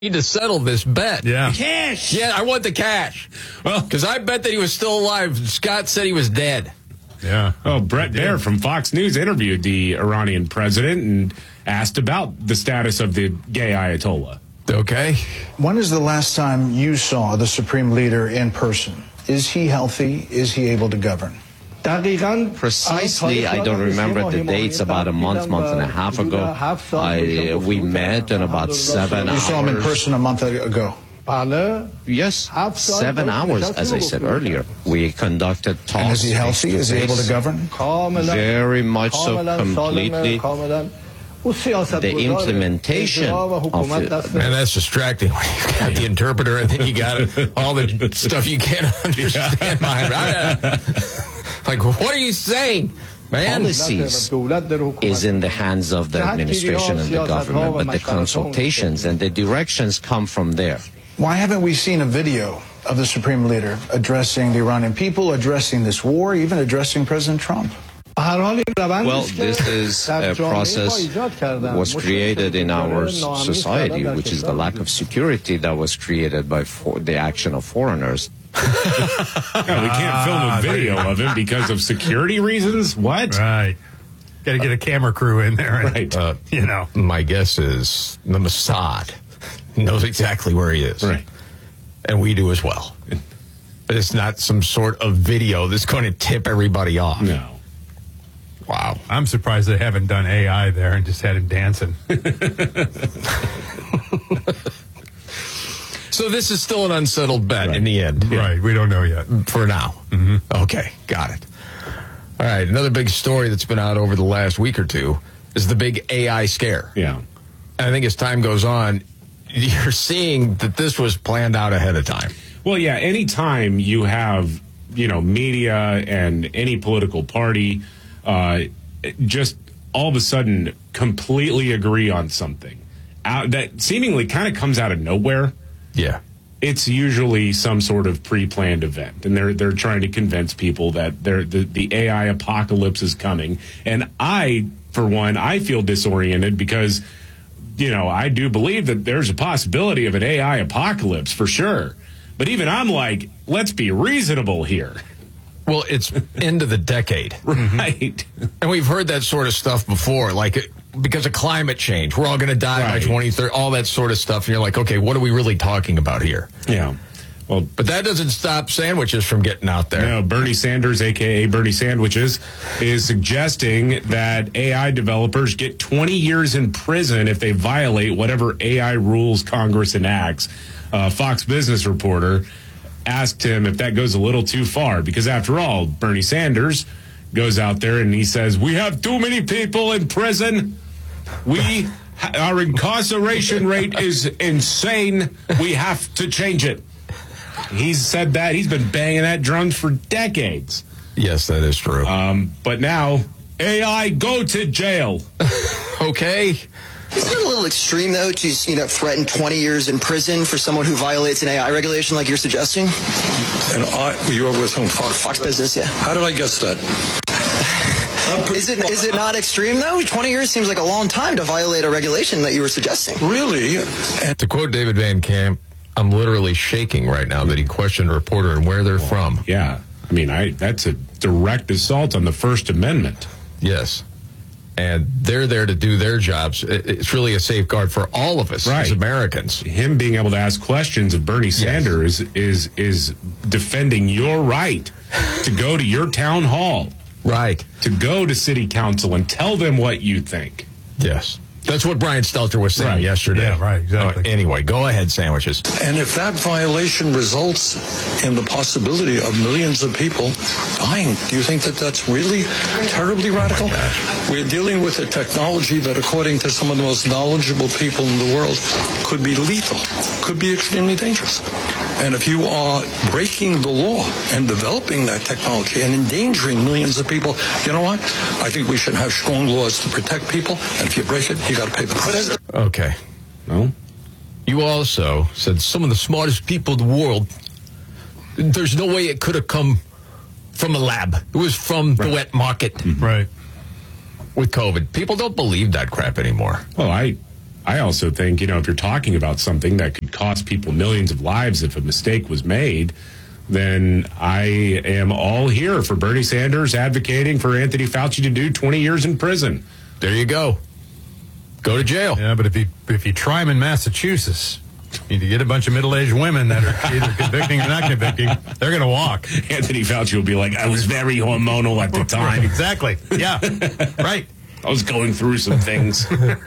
need to settle this bet. Yeah. Cash. Yeah, I want the cash. Well, because I bet that he was still alive. Scott said he was dead. Yeah. Oh, Brett Baer from Fox News interviewed the Iranian president and asked about the status of the gay Ayatollah. Okay. When is the last time you saw the supreme leader in person? Is he healthy? Is he able to govern? Precisely, I don't remember the dates. About a month and a half ago, we met in about 7 hours. You saw him in person a month ago? Yes, 7 hours, as I said earlier. We conducted talks. And is he healthy? Is he able to govern? Very much so, completely. The implementation of it. Man, that's distracting. When you got the interpreter and then you got all the stuff you can't understand behind. Like, what are you saying, man? Policies is in the hands of the administration and the government, but the consultations and the directions come from there. Why haven't we seen a video of the supreme leader addressing the Iranian people, addressing this war, even addressing President Trump? Well, this is a process that was created in our society, which is the lack of security that was created by the action of foreigners. Yeah, we can't film a video of him because of security reasons? What? Right. Got to get a camera crew in there. And, Right. My guess is the Mossad knows exactly where he is. Right. And we do as well. But it's not some sort of video that's going to tip everybody off. No. Wow. I'm surprised they haven't done AI there and just had him dancing. So this is still an unsettled bet in the end. Right. We don't know yet. For now. Mm-hmm. Okay. Got it. All right. Another big story that's been out over the last week or two is the big AI scare. Yeah. And I think as time goes on, you're seeing that this was planned out ahead of time. Well, yeah, anytime you have, media and any political party just all of a sudden completely agree on something that seemingly kind of comes out of nowhere. Yeah. It's usually some sort of pre-planned event, and they're trying to convince people that the AI apocalypse is coming. And I, for one, I feel disoriented because, I do believe that there's a possibility of an AI apocalypse for sure. But even I'm like, let's be reasonable here. Well, it's end of the decade. Right. And we've heard that sort of stuff before, like because of climate change. We're all going to die by 2030, all that sort of stuff. And you're like, okay, what are we really talking about here? Yeah. Well, but that doesn't stop sandwiches from getting out there. No, Bernie Sanders, a.k.a. Bernie Sandwiches, is suggesting that AI developers get 20 years in prison if they violate whatever AI rules Congress enacts. Fox Business reporter asked him if that goes a little too far, because after all, Bernie Sanders goes out there and he says, we have too many people in prison. Our incarceration rate is insane. We have to change it. He's said that. He's been banging that drum for decades. Yes, that is true. But now, AI, go to jail. Okay. Isn't it a little extreme, though, to threaten 20 years in prison for someone who violates an AI regulation like you're suggesting? And you were with whom? Fox Business, yeah. How did I guess that? Is it not extreme, though? 20 years seems like a long time to violate a regulation that you were suggesting. Really? To quote David Van Camp, I'm literally shaking right now that he questioned a reporter and where they're from. Yeah. I mean, that's a direct assault on the First Amendment. Yes. And they're there to do their jobs. It's really a safeguard for all of us as Americans. Him being able to ask questions of Bernie Sanders is defending your right to go to your town hall. Right. To go to city council and tell them what you think. Yes. That's what Brian Stelter was saying yesterday. Yeah, right, exactly. Anyway, go ahead, Sandwiches. And if that violation results in the possibility of millions of people dying, do you think that that's really terribly radical? We're dealing with a technology that, according to some of the most knowledgeable people in the world, could be lethal, could be extremely dangerous. And if you are breaking the law and developing that technology and endangering millions of people, you know what? I think we should have strong laws to protect people. And if you break it, you got to pay the price. Okay. Well, you also said some of the smartest people in the world, there's no way it could have come from a lab. It was from the wet market. Right. With COVID. People don't believe that crap anymore. Well, I also think, if you're talking about something that could cost people millions of lives if a mistake was made, then I am all here for Bernie Sanders advocating for Anthony Fauci to do 20 years in prison. There you go. Go to jail. Yeah, but if you try him in Massachusetts, you get a bunch of middle-aged women that are either convicting or not convicting, they're going to walk. Anthony Fauci will be like, I was very hormonal at the time. Exactly. Yeah. Right. I was going through some things.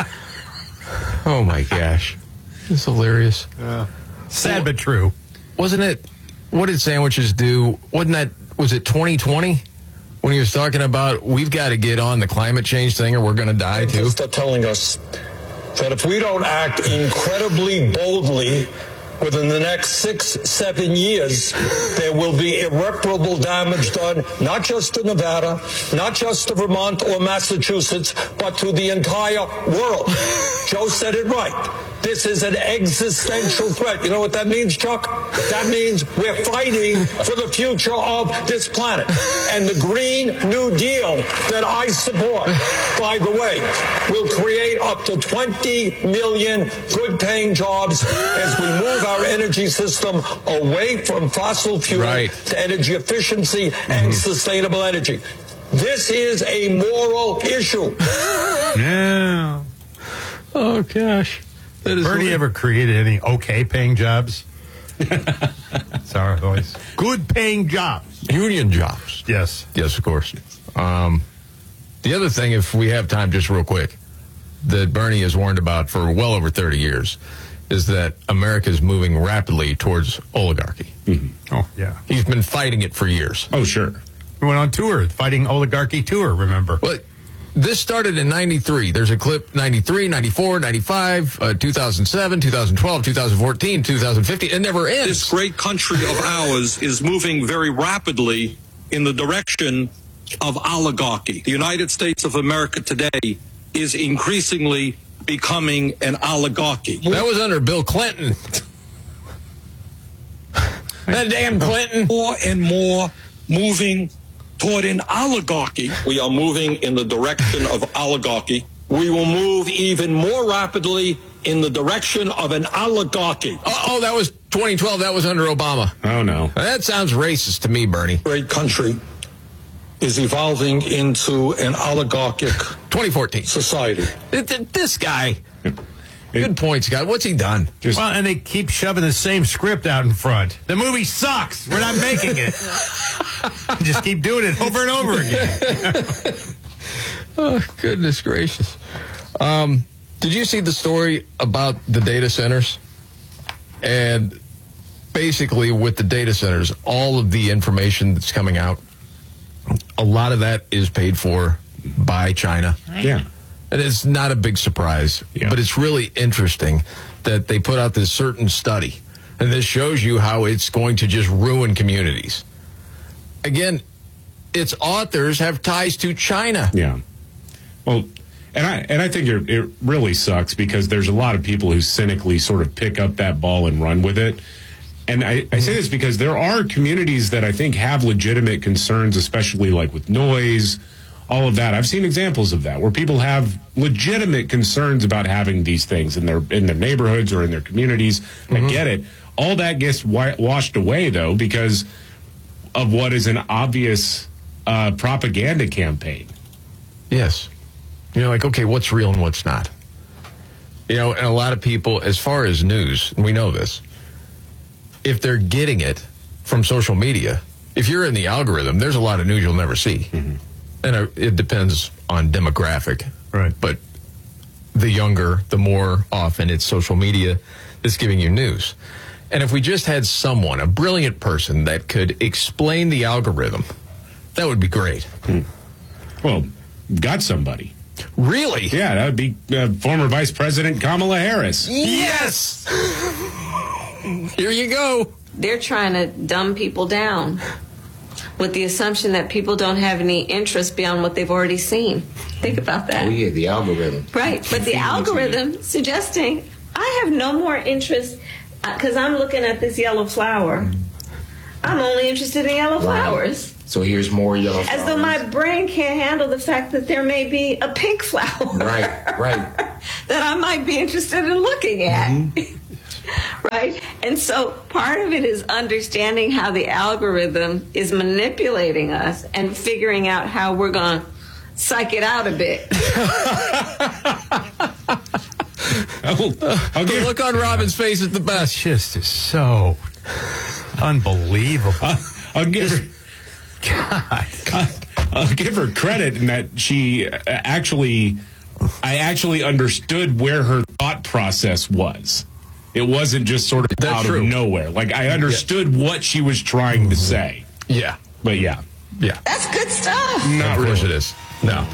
Oh, my gosh. It's hilarious. Sad but true. Wasn't it? What did sandwiches do? Was it 2020 when he was talking about we've got to get on the climate change thing or we're going to die too? They're telling us that if we don't act incredibly boldly within the next 6-7 years, there will be irreparable damage done, not just to Nevada, not just to Vermont or Massachusetts, but to the entire world. Joe said it right. This is an existential threat. You know what that means, Chuck? That means we're fighting for the future of this planet. And the Green New Deal that I support, by the way, will create up to 20 million good-paying jobs as we move our energy system away from fossil fuel to energy efficiency and sustainable energy. This is a moral issue. Yeah. Oh, gosh. Bernie ever created any okay-paying jobs? Sorry, boys. Good-paying jobs. Union jobs. Yes. Yes, of course. The other thing, if we have time, just real quick, that Bernie has warned about for well over 30 years is that America is moving rapidly towards oligarchy. Mm-hmm. Oh, yeah. He's been fighting it for years. Oh, sure. We went on tour, fighting oligarchy tour, remember? Well, this started in 93. There's a clip 93, 94, 95, 2007, 2012, 2014, 2015. It never ends. This great country of ours is moving very rapidly in the direction of oligarchy. The United States of America today is increasingly becoming an oligarchy. That was under Bill Clinton. That damn Clinton. More and more moving toward an oligarchy. We are moving in the direction of oligarchy. We will move even more rapidly in the direction of an oligarchy. Oh, that was 2012. That was under Obama. Oh, no. That sounds racist to me, Bernie. Great country is evolving into an oligarchic 2014 society. This guy. Good point, Scott. What's he done? And they keep shoving the same script out in front. The movie sucks. We're not making it. Just keep doing it over and over again. Oh, goodness gracious. Did you see the story about the data centers? And basically with the data centers, all of the information that's coming out, a lot of that is paid for by China. Yeah. And it's not a big surprise, but it's really interesting that they put out this certain study. And this shows you how it's going to just ruin communities. Again, its authors have ties to China. Yeah. Well, and I think it really sucks because there's a lot of people who cynically sort of pick up that ball and run with it. And I say this because there are communities that I think have legitimate concerns, especially like with noise, all of that. I've seen examples of that where people have legitimate concerns about having these things in their neighborhoods or in their communities. I get it. All that gets washed away, though, because of what is an obvious propaganda campaign. Yes. Like, okay, what's real and what's not? And a lot of people, as far as news, and we know this, if they're getting it from social media, if you're in the algorithm, there's a lot of news you'll never see. Mm-hmm. And it depends on demographic. Right. But the younger, the more often it's social media that's giving you news. And if we just had someone, a brilliant person that could explain the algorithm, that would be great. Well, got somebody. Really? Yeah, that would be former Vice President Kamala Harris. Yes! Here you go. They're trying to dumb people down with the assumption that people don't have any interest beyond what they've already seen. Think about that. Oh, yeah, the algorithm. Right, but the algorithm suggesting I have no more interest because I'm looking at this yellow flower. I'm only interested in yellow flowers. So here's more yellow flowers. As though my brain can't handle the fact that there may be a pink flower. Right. that I might be interested in looking at. Right? And so part of it is understanding how the algorithm is manipulating us and figuring out how we're going to psych it out a bit. The look on Robin's face is the best. It's just so unbelievable. I'll give her credit in that she I actually understood where her thought process was. It wasn't just sort of out of nowhere. Like, I understood what she was trying to say. Yeah. But yeah. That's good stuff. Not of course really. it is. No.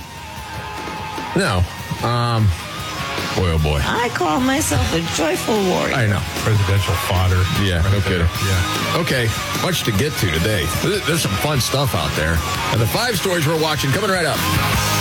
Boy, oh boy. I call myself a joyful warrior. I know. Presidential fodder. Yeah, no kidding. Yeah. Okay, much to get to today. There's some fun stuff out there. And the 5 stories we're watching coming right up.